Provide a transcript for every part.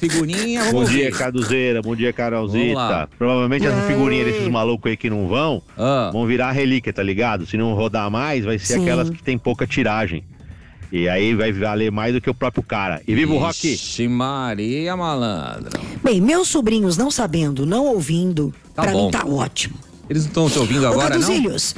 figurinha. Bom dia, Caduzeira. Bom dia, Carolzita. Provavelmente essa figurinha desses malucos aí que não vão virar relíquia, tá ligado? Se não rodar mais, vai ser aquelas que tem pouca tiragem. E aí vai valer mais do que o próprio cara. E viva o rock! Ixi, Maria, malandro. Bem, meus sobrinhos não sabendo, não ouvindo, Tá pra bom. mim tá ótimo. Eles não estão te ouvindo agora, não?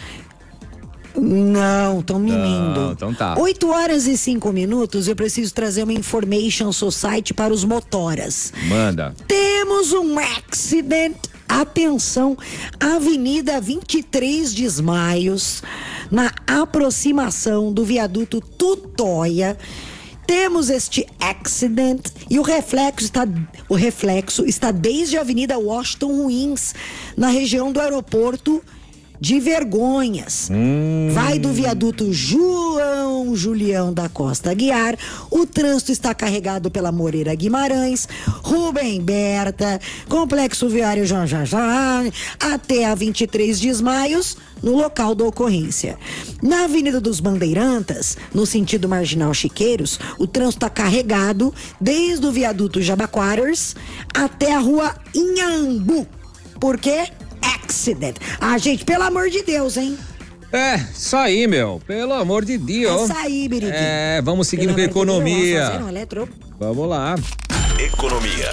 Não, estão mimindo. Não, então tá. 8h05, eu preciso trazer uma Information Society para os motoras. Manda. Temos um accident, atenção, Avenida 23 de Maio, na aproximação do viaduto Tutóia. Temos este accident e o reflexo está desde a Avenida Washington Ruins, na região do aeroporto de Vergonhas. Vai do viaduto João Julião da Costa Aguiar. O trânsito está carregado pela Moreira Guimarães, Rubem Berta, Complexo Viário João Jajá, até a 23 de Maio, no local da ocorrência. Na Avenida dos Bandeirantas, no sentido Marginal Chiqueiros, o trânsito está carregado desde o viaduto Jabaquaras até a rua Inhambu. Por quê? Accident. Ah, gente, pelo amor de Deus, hein? Isso aí, meu. Pelo amor de Deus. Isso aí, Biridi. Vamos seguindo com a economia. Vamos lá. Economia.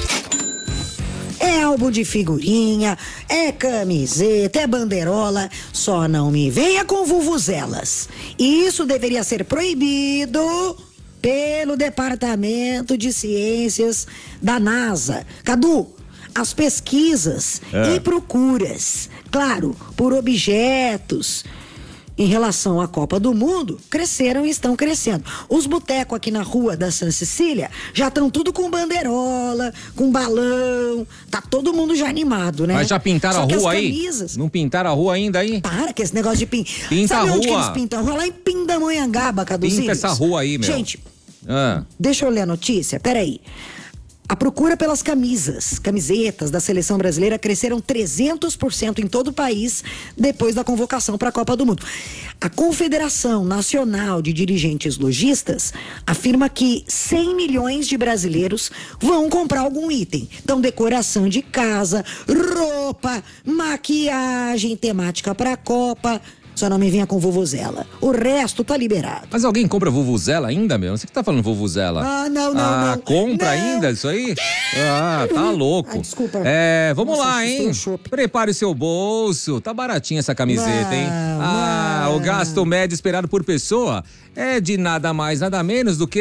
É álbum de figurinha, é camiseta, é banderola, só não me venha com vuvuzelas. E isso deveria ser proibido pelo Departamento de Ciências da NASA. Cadu, as pesquisas e procuras, claro, por objetos em relação à Copa do Mundo, cresceram e estão crescendo. Os botecos aqui na rua da Santa Cecília já estão tudo com banderola, com balão, tá todo mundo já animado, né? Mas já pintaram Só a que rua as aí? camisas... Não pintaram a rua ainda aí? Para que esse negócio de pintar. Pinta Sabe a onde que rua. eles pintam a rua? Lá em Pindamonhangaba, Caduzinhos. Pinta essa rua aí, meu. Gente, Ah. deixa eu ler a notícia, peraí. A procura pelas camisetas da seleção brasileira cresceram 300% em todo o país depois da convocação para a Copa do Mundo. A Confederação Nacional de Dirigentes Lojistas afirma que 100 milhões de brasileiros vão comprar algum item. Então, decoração de casa, roupa, maquiagem temática para a Copa. Só não me venha com vuvuzela. O resto tá liberado. Mas alguém compra vuvuzela ainda, meu? Não sei o que tá falando vuvuzela. Não. Compra Não. ainda isso aí? Tá louco. Ai, desculpa. Vamos Nossa, lá, hein? Prepare o seu bolso. Tá baratinha essa camiseta, hein? O gasto médio esperado por pessoa é de nada mais, nada menos do que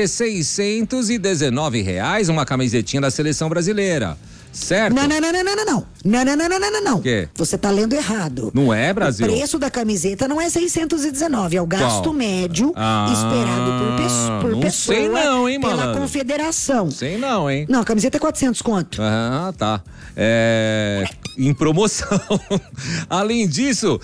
R$619, uma camisetinha da seleção brasileira. Certo? Não. O quê? Você tá lendo errado. Não é, Brasil? O preço da camiseta não é 619, é o gasto médio esperado por não pessoa sei não, hein, pela malandro? confederação. Sei não, hein? Não, a camiseta é 400 conto. Tá. Em promoção. Além disso,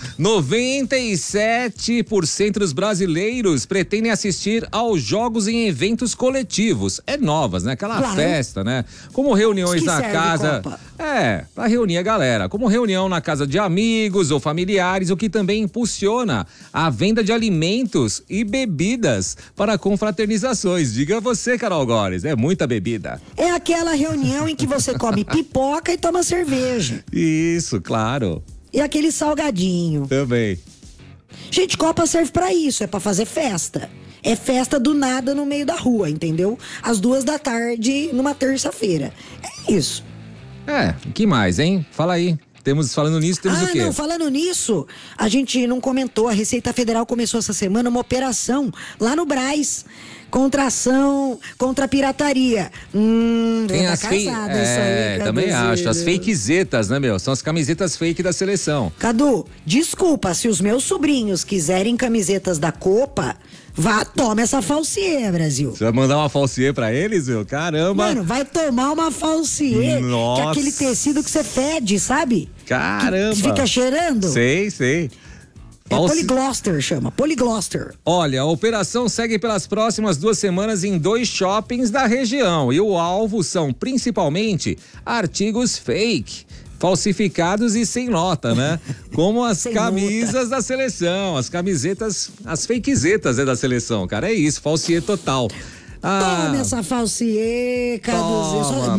97% dos brasileiros pretendem assistir aos jogos em eventos coletivos. É novas, né? Aquela festa, né? Como reuniões na casa. Pra reunir a galera. Como reunião na casa de amigos ou familiares, o que também impulsiona a venda de alimentos e bebidas para confraternizações. Diga você, Carol Góes, é muita bebida. É aquela reunião em que você come pipoca e toma cerveja. Isso, claro. E aquele salgadinho. Também. Gente, Copa serve pra isso, é pra fazer festa. É festa do nada no meio da rua, entendeu? Às 2h, numa terça-feira. É isso. O que mais, hein? Fala aí. Falando nisso, temos o quê? Não, falando nisso, a gente não comentou, a Receita Federal começou essa semana uma operação lá no Brás, contra a pirataria. Tem as também acho, as fakezetas, né, meu? São as camisetas fake da seleção. Cadu, desculpa, se os meus sobrinhos quiserem camisetas da Copa, toma essa falsiê, Brasil. Você vai mandar uma falsiê pra eles, meu? Caramba. Mano, vai tomar uma falsiê. Nossa. Que é aquele tecido que você fede, sabe? Caramba. Que fica cheirando. Sei. É Poligloster, chama, Poligloster. Olha, a operação segue pelas próximas 2 semanas em 2 shoppings da região. E o alvo são principalmente artigos fake, falsificados e sem nota, né? Como as camisas da seleção, as camisetas, as fakezetas da seleção, cara. É isso, falsiê total. Toma essa falsiê, Caduzinho.